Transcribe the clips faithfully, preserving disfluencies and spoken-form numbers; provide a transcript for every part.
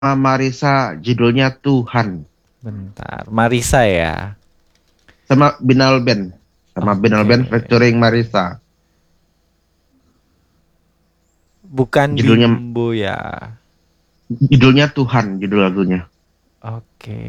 Marisa, judulnya Tuhan. Bentar, Marisa ya. Sama Binal Band. Sama Binal Band Oke. featuring Marisa. Bukan Judulnya Bimbo ya. judulnya Tuhan, judul lagunya. Oke.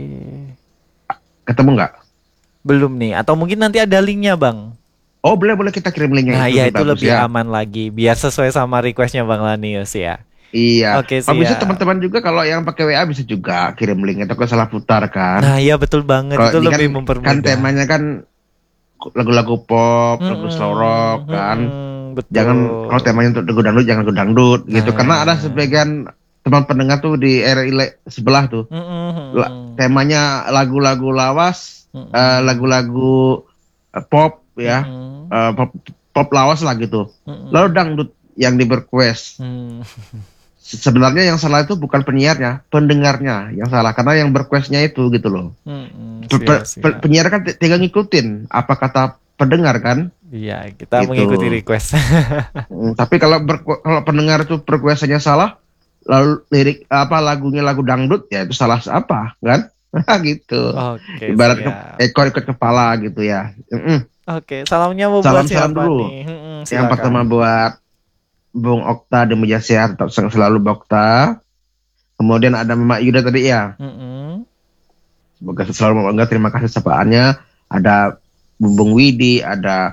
Ketemu nggak? Belum nih, atau mungkin nanti ada linknya Bang. Oh, boleh boleh kita kirim linknya, Nah itu ya lebih itu bagus lebih ya. aman lagi, biar sesuai sama requestnya Bang Lanius ya. Iya. Oke Kalau bisa siap. teman-teman juga kalau yang pakai W A bisa juga kirim link atau ke salah putar kan. Nah iya betul banget, Kalau itu ini kan lebih kan mempermudah. temanya kan lagu-lagu pop, lagu slow rock Mm-mm, kan. mm-mm, Jangan kalau betul. temanya untuk lagu dangdut jangan lagu dangdut gitu. Karena ada Nah, sebagian teman pendengar tuh di R I le- sebelah tuh. mm-mm, La- mm-mm, temanya lagu-lagu lawas, eh, mm-mm, lagu-lagu eh, pop ya, mm-mm, eh, pop, pop lawas lah gitu. Lalu mm-mm, dangdut yang di request. mm. Se- Sebenarnya yang salah itu bukan penyiarnya, pendengarnya yang salah karena yang berquestnya itu gitu loh. Mm-mm, Pe- siap pe- pe- siap. penyiar kan t- tinggal ngikutin apa kata pendengar kan Iya, kita gitu. mengikuti request. Mm, tapi kalau ber- kalau pendengar itu requestnya salah, lalu lirik apa lagunya lagu dangdut ya itu salah apa kan? Gitu. Oke, Ibarat ke- siap. ekor ikut kepala gitu ya. Mm-mm. Oke, salamnya mau buat Salam-salam siapa dulu. nih? Mm-mm, Yang pertama silakan. buat Bung Okta di Meja Sehat, tetap selalu Bokta. Kemudian ada Mama Yuda tadi ya. Mm-mm, Semoga selalu bangga. Terima kasih sapaannya. Ada Bung Widi, ada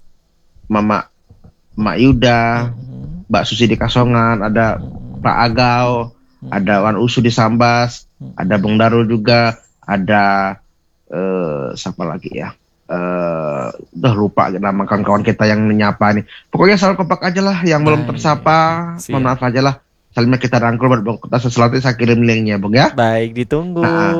Mama Mak Yuda, mm-mm, Mbak Susi di Kasongan, ada mm-mm, Pak Agau, ada Wan mm-mm, Usu di Sambas, ada mm-mm. Bung Darul juga, ada eh, siapa lagi ya? Eh, udah lupa nama kawan-kawan kita yang menyapa nih. Pokoknya selalu kompak aja lah. Yang belum Baik, tersapa, mohon siap. maaf aja lah. Salimnya kita rangkul buat Bung kita sesuatu saya kirim linknya, Bung ya. Baik, ditunggu. Nah,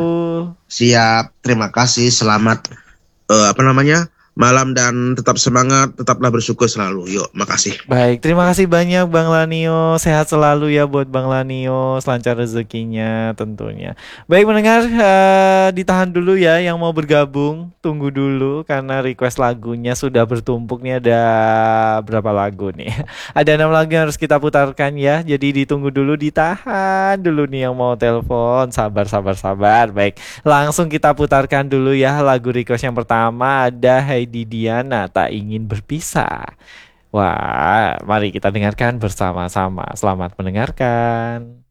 siap. Terima kasih. Selamat eh, apa namanya? Malam dan tetap semangat, tetaplah bersyukur selalu. Yuk, makasih. Baik, terima kasih banyak Bang Lanio. Sehat selalu ya buat Bang Lanio. Lancar rezekinya tentunya. Baik mendengar, eh, ditahan dulu ya yang mau bergabung. Tunggu dulu karena request lagunya sudah bertumpuk nih, ada berapa lagu nih? Ada enam lagu yang harus kita putarkan ya. Jadi ditunggu dulu, ditahan dulu nih yang mau telepon. Sabar, sabar, sabar. Baik, langsung kita putarkan dulu ya lagu request yang pertama, ada Heidi Diana, Tak Ingin Berpisah. Wah, mari kita dengarkan bersama-sama. Selamat mendengarkan.